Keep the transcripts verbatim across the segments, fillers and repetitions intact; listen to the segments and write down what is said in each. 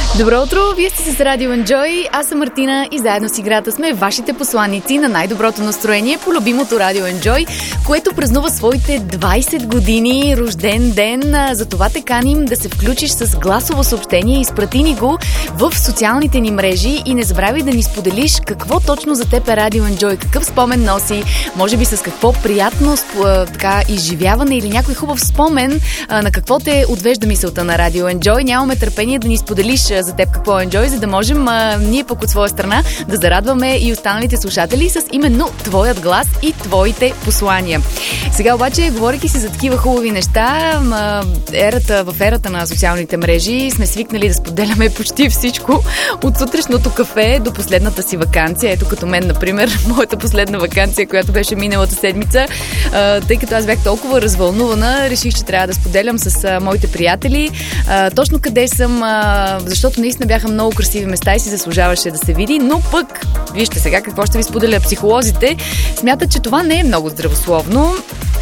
Добро утро, вие сте с Радио Enjoy, аз съм Мартина и заедно с играта сме вашите посланици на най-доброто настроение по любимото Радио Enjoy, което празнува своите двайсет години рожден ден. За това те каним да се включиш с гласово съобщение, изпрати ни го в социалните ни мрежи и не забравяй да ни споделиш какво точно за теб е Радио Enjoy, какъв спомен носи, може би с какво приятно така изживяване или някой хубав спомен, на какво те отвежда мисълта на Радио Enjoy. Нямаме търпение да ни споделиш за теб какво е Enjoy, за да можем а, ние пък от своя страна да зарадваме и останалите слушатели с именно твоят глас и твоите послания. Сега обаче, говорейки си за такива хубави неща, а, ерата, в ерата на социалните мрежи сме свикнали да споделяме почти всичко от сутрешното кафе до последната си ваканция. Ето като мен, например, моята последна ваканция, която беше миналата седмица, а, тъй като аз бях толкова развълнувана, реших, че трябва да споделям с а, моите приятели а, точно къде съм, а, защото наистина бяха много красиви места и си заслужаваше да се види, но пък, вижте сега какво ще ви споделя, психолозите смятат, че това не е много здравословно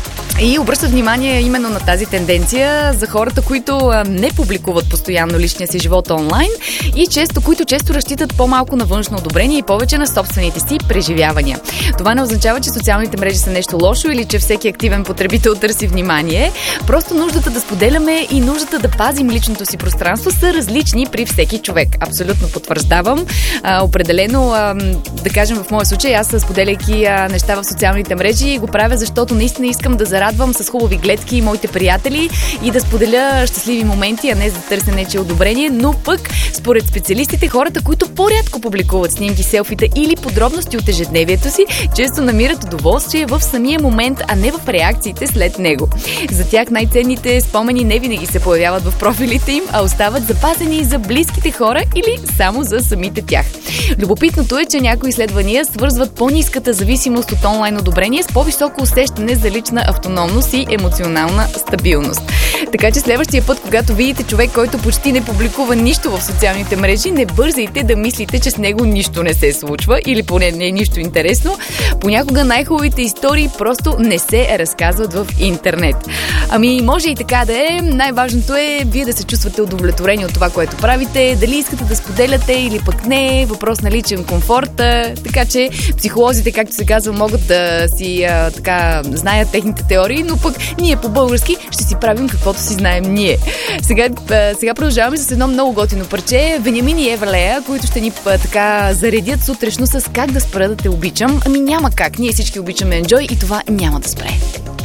и обръщат внимание именно на тази тенденция за хората, които не публикуват постоянно личния си живот онлайн и често, които често разчитат по-малко на външно одобрение и повече на собствените си преживявания. Това не означава, че социалните мрежи са нещо лошо или че всеки активен потребител търси внимание. Просто нуждата да споделяме и нуждата да пазим личното си пространство са различни при всеки човек. Абсолютно потвърждавам. А, определено, а, да кажем в моя случай, аз споделяйки а, неща в социалните мрежи го правя, защото наистина искам да зарадвам с хубави гледки и моите приятели и да споделя щастливи моменти, а не за да търся нечие одобрение, но пък според специалистите, хората, които по-рядко публикуват снимки, селфита или подробности от ежедневието си, често намират удоволствие в самия момент, а не в реакциите след него. За тях най-ценните спомени не винаги се появяват в профилите им, а остават запазени за близките хора или само за самите тях. Любопитното е, че някои изследвания свързват по-ниската зависимост от онлайн одобрение с по-високо усещане за лична автономност и емоционална стабилност. Така че следващия път, когато видите човек, който почти не публикува нищо в социалните мрежи, не бързайте да мислите, че с него нищо не се случва или поне не е нищо интересно. Понякога най-хубавите истории просто не се разказват в интернет. Ами може и така да е. Най-важното е вие да се чувствате удовлетворени от това, което правите, дали искате да споделяте или пък не, въпрос на личен комфорт. Така че психолозите, както се казва, могат да си а, така знаят техните теории, но пък ние по-български ще си правим каквото си знаем ние. Сега, сега продължаваме с едно много готино парче, Вениамин и Ева Лея, които ще ни така заредят сутрешно с как да спра да те обичам. Ами няма как, ние всички обичаме Enjoy и това няма да спре.